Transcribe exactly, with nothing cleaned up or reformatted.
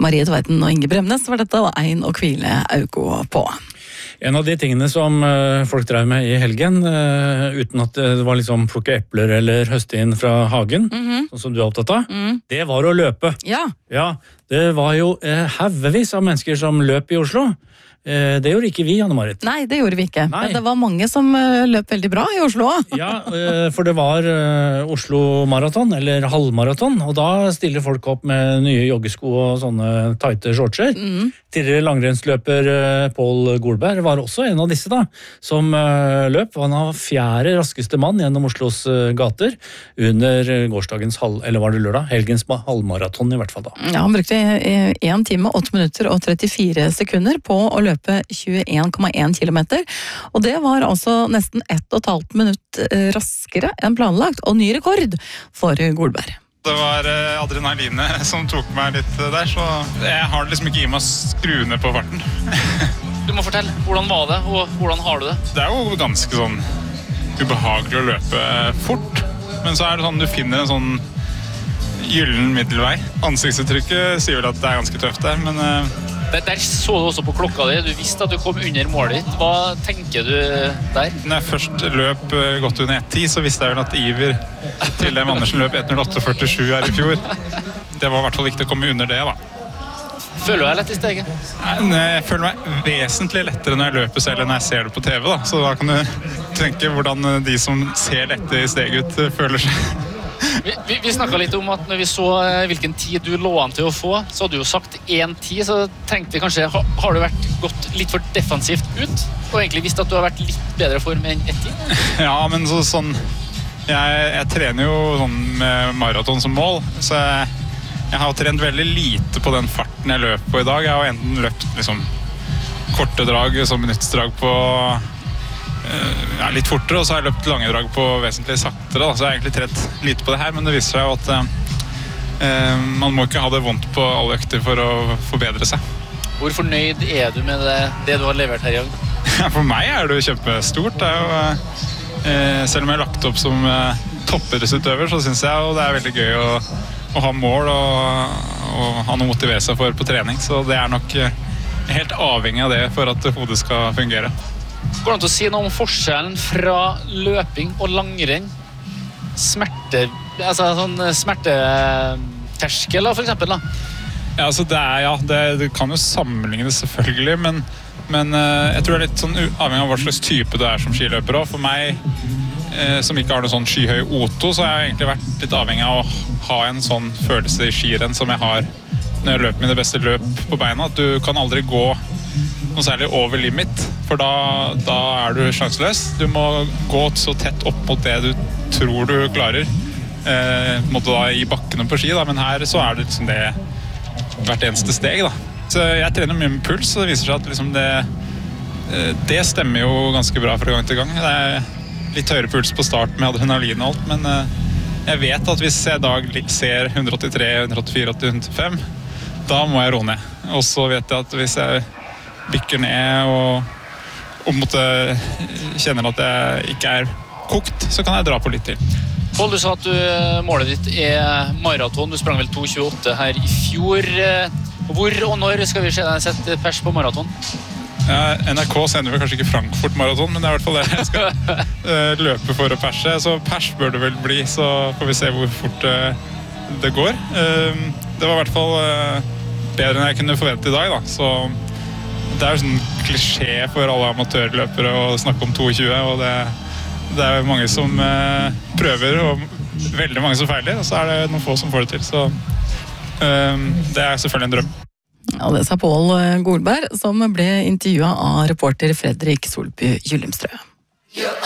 Marie Tveiten og Inge Bremnes var dette, og ein og hvile auko på. En av de tingene som uh, folk drev med i helgen, uh, uten at det var liksom plukke epler eller høste inn fra hagen, mm-hmm. sånn som du er opptatt av, mm. det var å løpe. Ja. Ja, det var jo uh, haugevis av mennesker som løp i Oslo. Uh, det gjorde ikke vi, Anne-Marit. Nei, det gjorde vi ikke. Nei. Men det var mange som uh, løp veldig bra i Oslo. Ja, uh, for det var uh, Oslo Marathon, eller halvmarathon, og da stiller folk opp med nye joggesko og sånne tighte shortser. Mm. Tidligere langrennsløper uh, Pål Golberg var også en av disse da, som uh, løp. Han var fjerde raskeste mann gjennom Oslos uh, gater under gårsdagens halv, eller var det lørdag? Helgens halvmarathon i hvert fall da. Ja, han brukte en time, åtte minutter og trettifire sekunder på å løpe tjueen komma én kilometer, og det var altså nesten ett og et halvt minutt raskere enn planlagt, og ny rekord for Golberg. Det var adrenalinet som tok meg litt der, så jeg har liksom ikke i meg å skru ned på farten. Du må fortelle, hvordan var det, og hvordan har du det? Det er jo ganske sånn ubehagelig å løpe fort, men så er det sånn, du finner en sånn gyllen middelvei. Ansiktsuttrykket sier vel at det er ganske tøft der, men Der, der så du også på klokka di, du visste at du kom under målet ditt. Hva tenker du der? Når jeg først løp godt under ett ti, så visste jeg vel at Iver til dem Andersen løp ett null åtte førtisju her i fjor. Det var i hvert fall viktig å komme under det, da. Føler du deg lett i steget? Nei, jeg føler meg vesentlig lettere når jeg løper selv enn når jeg ser det på T V, da. Så da kan du tenke hvordan de som ser lette i steget ut føler seg. Vi, vi, vi snakket litt om at når vi så hvilken tid du lå an til å få, så hadde du jo sagt én ti, så tenkte vi kanskje, ha, har du vært gått litt for defensivt ut, og egentlig visst at du har vært litt bedre form enn ett ti? Ja, men så, sånn, jeg, jeg trener jo sånn med maraton som mål, så jeg, jeg har trent veldig lite på den farten jeg løper på i dag. Jeg har enten løpt liksom korte drag, som minuttsdrag på Ja, litt fortere, og så har jeg løpt lange drag på vesentlig saktere, da. Så jeg har egentlig trett lite på det her, men det viser seg jo at eh, man må ikke ha det vondt på alle økter for å forbedre seg. Hvor fornøyd er du med det, det du har levert her i dag? Ja, for meg er det jo kjempestort. Det er jo, eh, selv om jeg har lagt opp som eh, toppidrettsutøver, så synes jeg jo det er veldig gøy å, å ha mål og, og ha noe å motivere seg for på trening, så det er nok eh, helt avhengig av det for at hodet skal fungere. Går det an til å si noe om forskjellen fra løping og langrenn? Smerte, altså sånn smerteterskel, for eksempel, da? Ja, altså det er, ja, det, det kan jo sammenlignes selvfølgelig, men, men jeg tror det er litt sånn avhengig av hva slags type du er som skiløper også. For meg, eh, som ikke har noe sånn skyhøy O-to, så har jeg egentlig vært litt avhengig av å ha en sånn følelse i skirenn som jeg har når jeg løper mine beste løp på beina, at du kan aldri gå noe særlig over limit, for da, da er du sjanseløs. Du må gå så tett opp mot det du tror du klarer, eh, måtte da i bakkene på ski, da, men her så er det liksom det hvert eneste steg, da. Så jeg trener mye med puls, og det viser seg at liksom det, det stemmer jo ganske bra fra gang til gang. Det er litt høyere puls på start med adrenalin og alt, men jeg vet at hvis jeg i dag ser hundre åttitre, hundre åttifire, hundre åttifem, da må jeg roe ned. Og så vet jeg at hvis jeg bikker ned og, og måtte, kjenner at jeg ikke er kokt, så kan jeg dra på litt til. Pål, du sa at du, målet ditt er maraton. Du sprang vel to tjueåtte her i fjor. Hvor og når skal vi se deg sette pers på maraton? Ja, N R K sender vel kanskje ikke Frankfurt-maraton, men det er i hvert fall det jeg skal løpe for å perse. Så pers bør det vel bli, så får vi se hvor fort det går. Det var i hvert fall bedre enn jeg kunne forvente i dag, da. Så det er jo sånn klisjé for alle amatørløpere å snakke om to tjue, og det, det er mange som eh, prøver, og veldig mange som feiler, og så er det noen få som får det til, så eh, det er selvfølgelig en drøm. Ja, det sa Pål Golberg, som ble intervjuet av reporter Fredrik Solby Gyllemstrø.